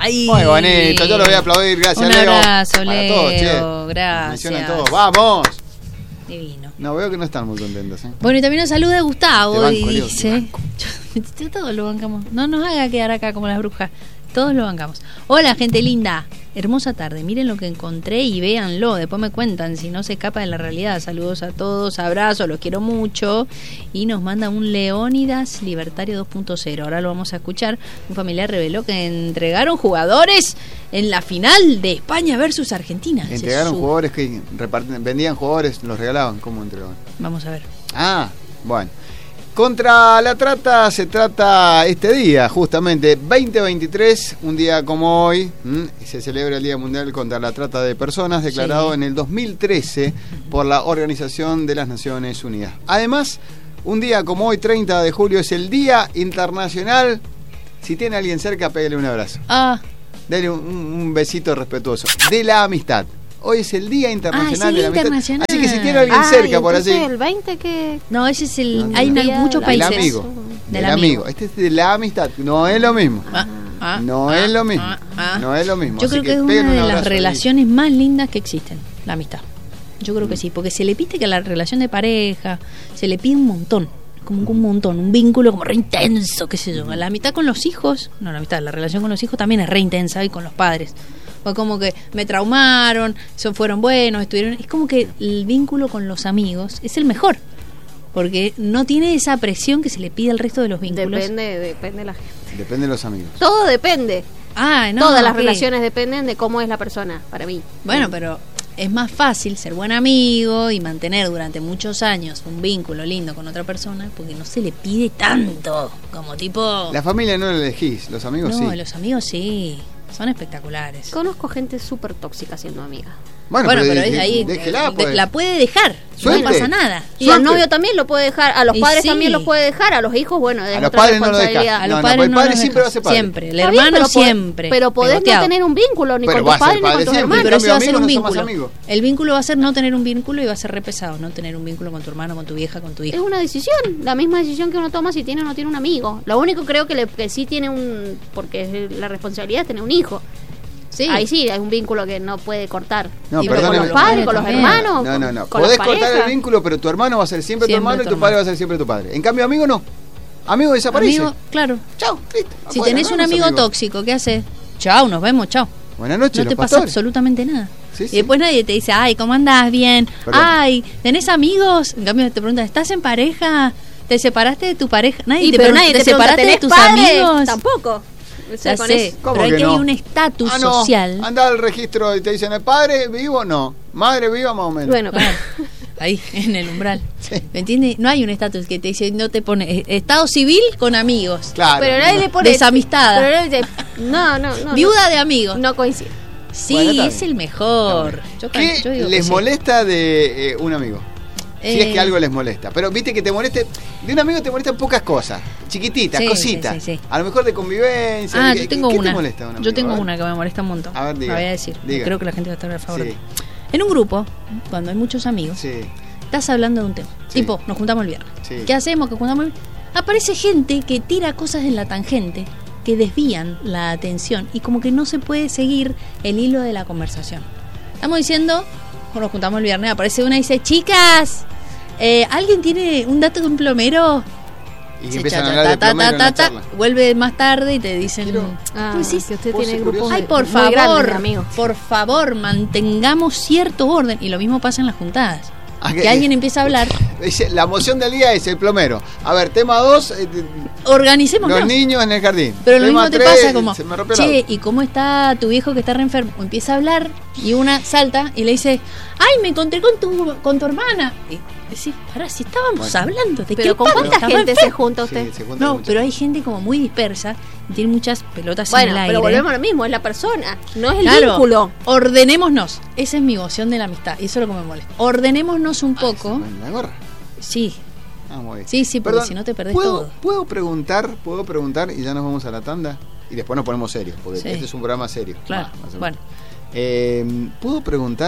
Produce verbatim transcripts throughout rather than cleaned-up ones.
Ay. Muy bonito, yo lo voy a aplaudir, gracias, Un Leo. abrazo, Para Leo, todos, che. gracias. Mencionan todos, ¡vamos! Divino. No, veo que no están muy contentos, ¿eh? Bueno, y también nos saluda Gustavo Te banco, y Leo, dice... Yo, todos lo bancamos. No nos haga quedar acá como las brujas. Todos lo bancamos. Hola, gente linda. Hermosa tarde. Miren lo que encontré y véanlo. Después me cuentan si no se escapa de la realidad. Saludos a todos, abrazos, los quiero mucho. Y nos manda un Leónidas Libertario dos punto cero. Ahora lo vamos a escuchar. Un familiar reveló que entregaron jugadores en la final de España versus Argentina. Entregaron su... jugadores que reparten, vendían jugadores, los regalaban. ¿Cómo entregaban? Vamos a ver. Ah, bueno. Contra la trata se trata este día, justamente, veinte veintitrés, un día como hoy, ¿m? se celebra el Día Mundial contra la Trata de Personas, declarado sí. en el dos mil trece por la Organización de las Naciones Unidas. Además, un día como hoy, treinta de julio, es el Día Internacional. Si tiene a alguien cerca, pégale un abrazo. Ah. Dale un, un besito respetuoso. De la amistad. Hoy es el Día Internacional ah, de la Amistad. Así que si tiene a alguien ah, cerca por allí. el veinte que No, ese es el. No, hay no, una, muchos del países. Amigo. Del, del amigo. amigo. Este es de la amistad. No es lo mismo. Ah, ah, no ah, es lo mismo. Ah, ah. No es lo mismo. Yo Así creo que, que es peguen una un de las abrazo relaciones ahí. más lindas que existen, la amistad. Yo creo que Mm. sí, porque se le pide que la relación de pareja se le pide un montón. Como un montón, un vínculo como re intenso, qué sé yo. La amistad con los hijos, no, la amistad, la relación con los hijos también es re intensa y con los padres. Fue como que me traumaron, son, fueron buenos, estuvieron... Es como que el vínculo con los amigos es el mejor, porque no tiene esa presión que se le pide al resto de los vínculos. depende, depende de la gente. Depende de los amigos. Todo depende. Ah, no, Todas las ok. relaciones dependen de cómo es la persona, para mí. Bueno, pero es más fácil ser buen amigo y mantener durante muchos años un vínculo lindo con otra persona, porque no se le pide tanto, como tipo... La familia no la elegís, los amigos no, sí. los amigos sí, son espectaculares. Conozco gente súper tóxica siendo amiga. Bueno, Bueno, pero, de- de- ahí déjela, de- pues. la puede dejar, Suerte. no pasa nada. Y Suerte. al novio también lo puede dejar, a los Y padres sí. también los puede dejar, a los hijos, bueno, es A los otra padres no lo responsabilidad. dejas. A los No, no, padres porque el no padre los siempre dejan. va a ser padre. Siempre, el Está bien, hermano pero po- siempre. Pero podés pegoteado. no tener un vínculo ni Pero con va a tus ser padres ni padre con tus siempre. hermanos. Pero eso va a ser Cambio, un amigos no somos vínculo. amigos. El vínculo va a ser no tener un vínculo y va a ser re pesado, no tener un vínculo con tu hermano, con tu vieja, con tu Es hijo. una decisión, la misma decisión que uno toma si tiene o no tiene un amigo. Lo único creo que, le, que sí tiene un... Porque es la responsabilidad es tener un hijo. Sí. Ahí sí hay un vínculo que no puede cortar. No, Y pero con perdóneme. los padres, con los También. hermanos, No, no, no. con Podés las cortar el parejas. vínculo, pero tu hermano va a ser siempre, tu Siempre hermano y tu tu padre hermano. va a ser siempre tu padre. En cambio, amigo no. Amigo desaparece. Amigo, claro. Chau, listo. Si Bueno, tenés no un somos amigo amigos. tóxico, ¿qué haces? Chao, nos vemos, chao. Buenas noches, No los te pasa pastores. absolutamente nada. Sí, Y sí. después nadie te dice, ay, ¿cómo andás? Bien. Perdón. Ay, ¿tenés amigos? En cambio te preguntan, ¿estás en pareja? ¿Te separaste de tu pareja? Nadie Y te pero pregunta, nadie ¿te te pregunta, separaste de ¿tenés tus padres? amigos? Tampoco. O sea, Ya con sé, eso- ¿Cómo pero hay que que no? hay un estatus Ah, no. social. Anda al registro y te dicen, ¿el padre vivo? No. ¿Madre viva? Más o menos. Bueno, Claro, ahí, en el umbral. Sí. ¿Me entiendes? No hay un estatus que te dice, no te pone, eh, estado civil con amigos. Claro. pero nadie le pone... Desamistada. Pero nadie dice, no, no, no. Viuda de amigos. No coincide. Sí, Bueno, está es bien. el mejor. Yo, ¿Qué yo digo que les sí. molesta de eh, un amigo? Si Eh, es que algo les molesta. Pero viste que te moleste. De un amigo te molestan pocas cosas. Chiquititas, Sí, cositas. sí, sí, sí. A lo mejor de convivencia. Ah, ¿Qué- yo tengo ¿Qué una. te molesta de un amigo? Yo tengo A ver. una que me molesta un montón. A ver, diga. La voy a decir. Diga. Creo que la gente va a estar a favor de Sí. mí. En un grupo, cuando hay muchos amigos, Sí. estás hablando de un tema. Sí. Tipo, nos juntamos el viernes. Sí. ¿Qué hacemos? Que juntamos el... Aparece gente que tira cosas en la tangente que desvían la atención y como que no se puede seguir el hilo de la conversación. Estamos diciendo, nos juntamos el viernes, aparece una y dice, chicas, eh, ¿alguien tiene un dato de un plomero? Y Se empiezan a cha- hablar de ta, ta, plomero en ta, la ta, charla. vuelve más tarde y te dicen, Quiero- Ah, tú decís, que usted ¿puedo tiene ser grupos curioso? ay, de- por muy grandes favor, de amigos. por favor, mantengamos cierto orden. Y lo mismo pasa en las juntadas. Ah, Que que- alguien empieza a hablar, Dice, la moción del día es el plomero. A ver, tema dos, organicemos. los niños en el jardín. Pero lo Tema mismo te tres, pasa como, se me rompió el che, auto. ¿y cómo está tu viejo que está re enfermo? O empieza a hablar y una salta y le dice, ay, me encontré con tu, con tu hermana. Y decís, pará, si estábamos Bueno. hablando de Pero qué ¿con pata cuánta estaba gente se enfermo? junta usted? Sí, se junta No, mucho. pero hay gente como muy dispersa y tiene muchas pelotas Bueno, en el aire. pero volvemos a lo mismo, es la persona, no es el Claro, vínculo. ordenémonos. Esa es mi emoción de la amistad. Y eso es lo que me molesta. Ordenémonos un Ah, poco. se me- la gorra. Sí, Ah, muy bien. sí, sí, porque Perdón, si no te perdés ¿puedo, todo. ¿Puedo preguntar, puedo preguntar y ya nos vamos a la tanda? Y después nos ponemos serios, porque Sí. este es un programa serio. Claro, más- más o menos. bueno. Eh, ¿Puedo preguntar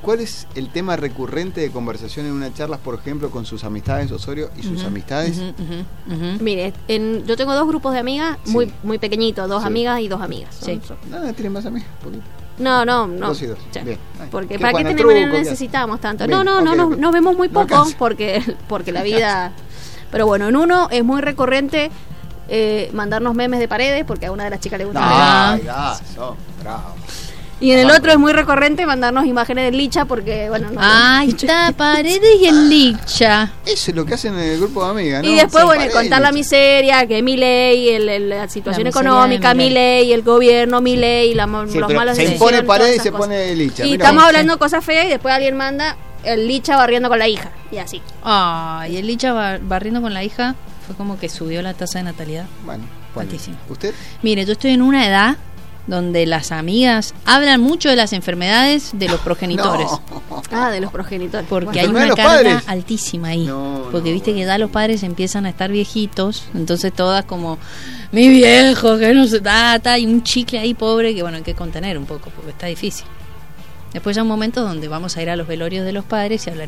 ¿cuál es el tema recurrente de conversación en una charla, por ejemplo, con sus amistades, Osorio, y sus Ujú, amistades? ujú, ujú, ujú. Mire, en, yo tengo dos grupos de amigas Sí. muy muy pequeñitos, dos Sí. amigas y dos amigas. Son- Sí. son- Nada, tienen más amigas. poquito. No, no, no. Dos y dos. Sí. Bien. Ay, Porque ¿qué para qué juegan al tenemos, truco? no ¿Qué necesitamos tanto. Bien, No, no, no, ok, nos, ok. nos vemos muy No poco alcanza. porque porque la No vida. Pero bueno, en uno es muy recurrente eh, mandarnos memes de paredes porque a una de las chicas le gusta. Ah. Ay, ah, son bravos. Y en el Aguanta. otro es muy recurrente mandarnos imágenes de licha porque, bueno, no. Ahí está, Paredes y el Licha. Eso es lo que hacen en el grupo de amigas, ¿no? Y después, Sí. bueno, Paredes, contar la Licha. miseria, que mi ley, el, el- la situación La miseria económica, de mi Milei. ley, el gobierno, mi ley, la, mo- Sí, los pero malos se decisiones, impone Paredes y todas se esas cosas. pone Licha. Y Mira estamos vos. hablando cosas feas y después alguien manda el licha barriendo con la hija. Y así. Ay, el Licha bar- barriendo con la hija fue como que subió la tasa de natalidad. Bueno, bueno. Altísimo. ¿Usted? Mire, yo estoy en una edad donde las amigas hablan mucho de las enfermedades de los progenitores. No. Ah, de los progenitores. Porque Bueno, hay enfermedad una de los carga padres. altísima ahí. No, porque no, viste que bueno. ya los padres empiezan a estar viejitos, entonces todas como, mi viejo, que no se trata, y un chicle ahí pobre que bueno, hay que contener un poco, porque está difícil. Después ya un momento donde vamos a ir a los velorios de los padres y hablaremos